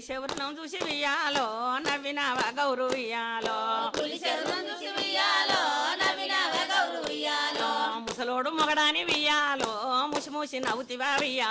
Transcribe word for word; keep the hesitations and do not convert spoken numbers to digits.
శవరణం చూసి వియాలో నవ్వినావా గౌరు వియాలో పులి శరణం చూసి వియాలో నవ్వినావా గౌరు వియాలో ముసలోడు మొగడాని వియాలో ముసి ముసి నవ్వుతివా వియాలో